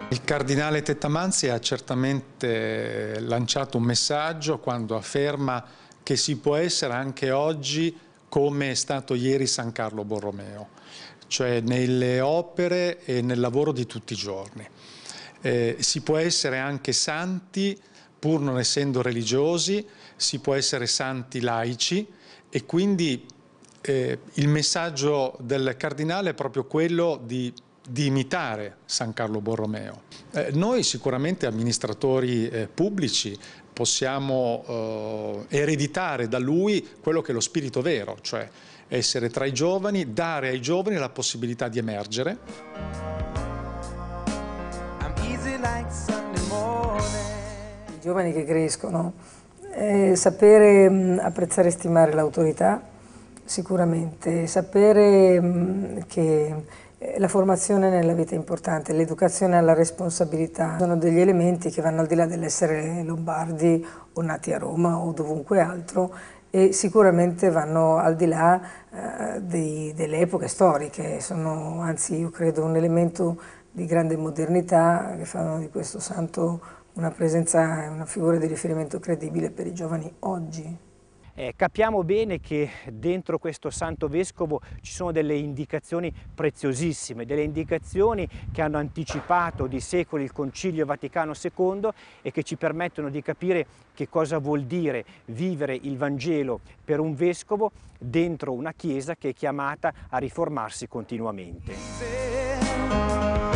Il cardinale Tettamanzi ha certamente lanciato un messaggio quando afferma che si può essere anche oggi come è stato ieri San Carlo Borromeo, cioè nelle opere e nel lavoro di tutti i giorni. Si può essere anche santi pur non essendo religiosi, si può essere santi laici e quindi il messaggio del cardinale è proprio quello di imitare San Carlo Borromeo. Noi sicuramente amministratori pubblici possiamo ereditare da lui quello che è lo spirito vero, cioè essere tra i giovani, dare ai giovani la possibilità di emergere. I giovani che crescono, sapere apprezzare e stimare l'autorità, sicuramente, sapere che la formazione nella vita è importante, l'educazione alla responsabilità sono degli elementi che vanno al di là dell'essere lombardi o nati a Roma o dovunque altro e sicuramente vanno al di là delle epoche storiche, sono anzi io credo un elemento di grande modernità che fanno di questo santo una presenza e una figura di riferimento credibile per i giovani oggi. Capiamo bene che dentro questo Santo Vescovo ci sono delle indicazioni preziosissime, delle indicazioni che hanno anticipato di secoli il Concilio Vaticano II e che ci permettono di capire che cosa vuol dire vivere il Vangelo per un Vescovo dentro una Chiesa che è chiamata a riformarsi continuamente.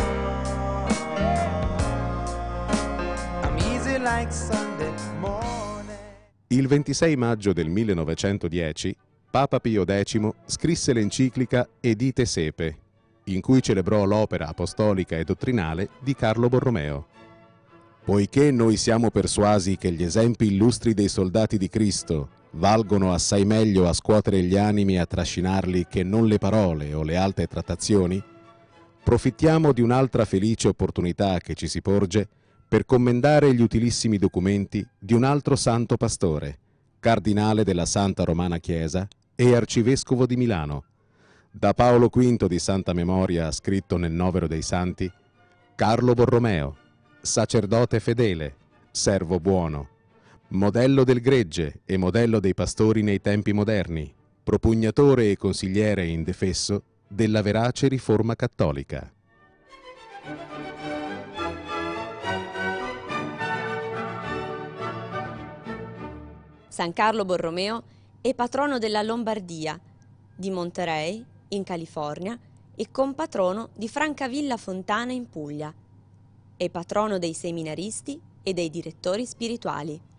Il 26 maggio del 1910 Papa Pio X scrisse l'enciclica Edite Sepe, in cui celebrò l'opera apostolica e dottrinale di Carlo Borromeo. Poiché noi siamo persuasi che gli esempi illustri dei soldati di Cristo valgono assai meglio a scuotere gli animi e a trascinarli che non le parole o le alte trattazioni, profittiamo di un'altra felice opportunità che ci si porge per commendare gli utilissimi documenti di un altro santo pastore, cardinale della Santa Romana Chiesa e arcivescovo di Milano. Da Paolo V di Santa Memoria, scritto nel Novero dei Santi, Carlo Borromeo, sacerdote fedele, servo buono, modello del gregge e modello dei pastori nei tempi moderni, propugnatore e consigliere indefesso della verace riforma cattolica. San Carlo Borromeo è patrono della Lombardia, di Monterey, in California, e compatrono di Francavilla Fontana in Puglia. È patrono dei seminaristi e dei direttori spirituali.